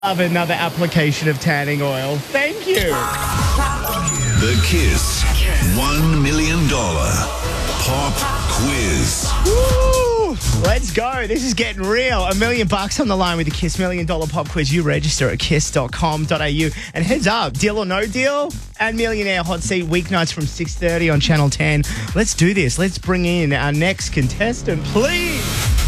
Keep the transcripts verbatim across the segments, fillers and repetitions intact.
Of another application of tanning oil. Thank you. The Kiss one million dollars Pop Quiz. Woo! Let's go. This is getting real. A million bucks on the line with the Kiss Million Dollar Pop Quiz. You register at kiss dot com dot a u. And heads up, Deal or No Deal and Millionaire Hot Seat weeknights from six thirty on Channel ten. Let's do this. Let's bring in our next contestant, please.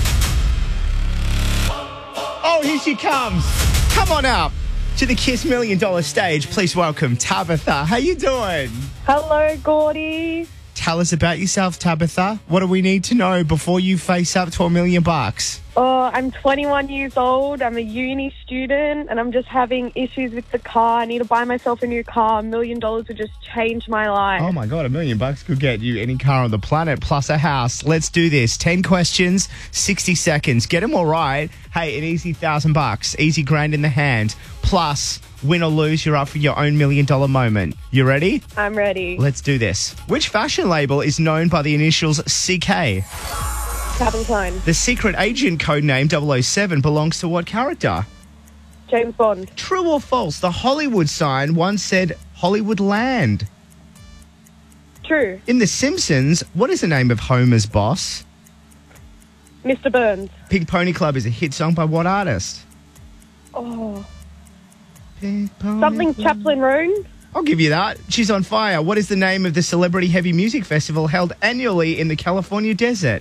Oh, here she comes. Come on up to the Kiss Million Dollar stage. Please welcome Tabitha. How you doing? Hello, Gordy. Tell us about yourself, Tabitha. What do we need to know before you face up to a million bucks? Oh, I'm twenty-one years old. I'm a uni student, and I'm just having issues with the car. I need to buy myself a new car. A million dollars would just change my life. Oh, my God. A million bucks could get you any car on the planet, plus a house. Let's do this. ten questions, sixty seconds. Get them all right. Hey, an easy thousand bucks. Easy grand in the hand. Plus, win or lose, you're up for your own million dollar moment. You ready? I'm ready. Let's do this. Which fashion label is known by the initials C K? Calvin Klein. The secret agent codename double oh seven belongs to what character? James Bond. True or false? The Hollywood sign once said Hollywood Land. True. In The Simpsons, what is the name of Homer's boss? Mister Burns. Pink Pony Club is a hit song by what artist? Oh. Pink Pony Something Club. Chaplin Roan. I'll give you that. She's on fire. What is the name of the celebrity heavy music festival held annually in the California desert?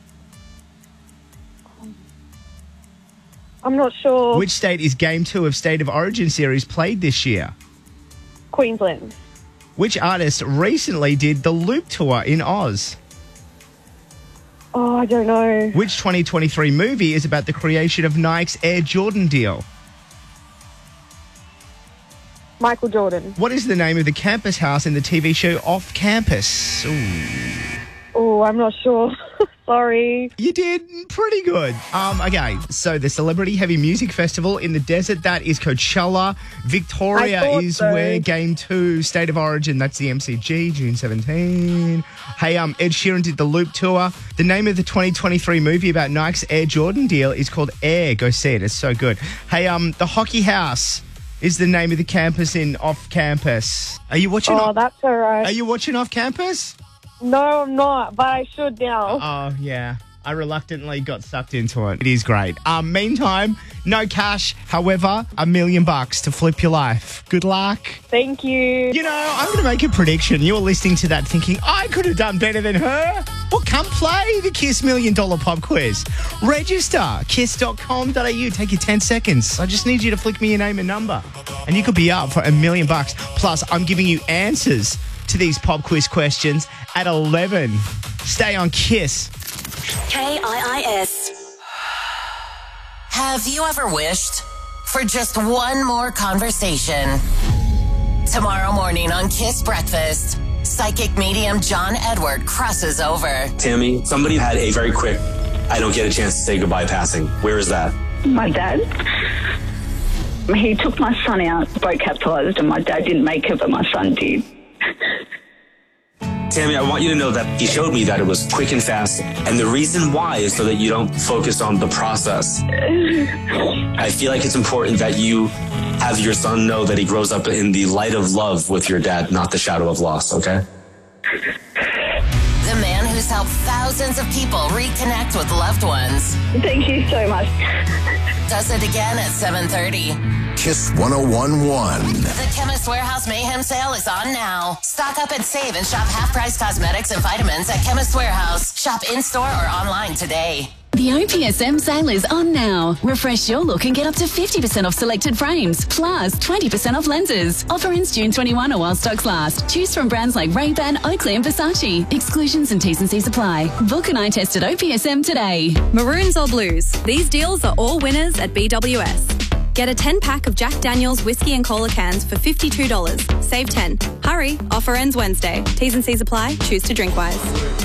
I'm not sure. Which state is Game two of State of Origin series played this year? Queensland. Which artist recently did the Loop Tour in Oz? Oh, I don't know. Which twenty twenty-three movie is about the creation of Nike's Air Jordan deal? Michael Jordan. What is the name of the campus house in the T V show Off Campus? Ooh. Oh, I'm not sure. Sorry. You did pretty good. Um, okay, so the Celebrity Heavy Music Festival in the desert, that is Coachella. Victoria I thought is so. where Game two, State of Origin, that's the M C G, June seventeenth. Hey, um, Ed Sheeran did the Loop Tour. The name of the twenty twenty-three movie about Nike's Air Jordan deal is called Air. Go see it, it's so good. Hey, um, the Hockey House is the name of the campus in Off Campus. Are you watching? Oh, off- that's all right. Are you watching Off Campus? No, I'm not, but I should now. Oh, yeah. I reluctantly got sucked into it. It is great. Um, meantime, no cash. However, a million bucks to flip your life. Good luck. Thank you. You know, I'm going to make a prediction. You're listening to that thinking, I could have done better than her. Well, come play the Kiss Million Dollar Pop Quiz. Register, kiss dot com dot a u. Take you ten seconds. I just need you to flick me your name and number. And you could be up for a million bucks. Plus, I'm giving you answers to these pop quiz questions at eleven. Stay on Kiss. K I I S. Have you ever wished for just one more conversation? Tomorrow morning on Kiss Breakfast, psychic medium John Edward crosses over. Tammy, somebody had a very quick, I don't get a chance to say goodbye passing. Where is that? My dad. He took my son out, boat capsized, and my dad didn't make it, but my son did. Tammy, I want you to know that he showed me that it was quick and fast. And the reason why is so that you don't focus on the process. I feel like it's important that you have your son know that he grows up in the light of love with your dad, not the shadow of loss, okay? The man who's helped thousands of people reconnect with loved ones Thank you so much. does it again at seven thirty. Kiss one oh one point one. The Chemist Warehouse Mayhem sale is on now. Stock up and save and shop half-price cosmetics and vitamins at Chemist Warehouse. Shop in-store or online today. The O P S M sale is on now. Refresh your look and get up to fifty percent off selected frames, plus twenty percent off lenses. Offer ends June twenty-first or while stocks last. Choose from brands like Ray-Ban, Oakley and Versace. Exclusions and T's and C's apply. Book an eye test at O P S M today. Maroons or blues? These deals are all winners at B W S. Get a ten pack of Jack Daniel's whiskey and cola cans for fifty-two dollars. Save ten. Hurry, offer ends Wednesday. T's and C's apply. Choose to drink wise.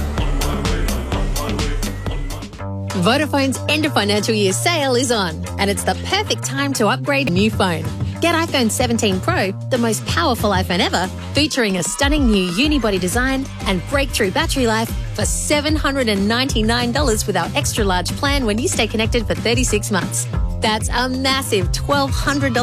Vodafone's end of financial year sale is on, and it's the perfect time to upgrade a new phone. Get iPhone seventeen Pro, the most powerful iPhone ever, featuring a stunning new unibody design and breakthrough battery life for seven hundred ninety-nine dollars with our extra large plan when you stay connected for thirty-six months. That's a massive twelve hundred dollars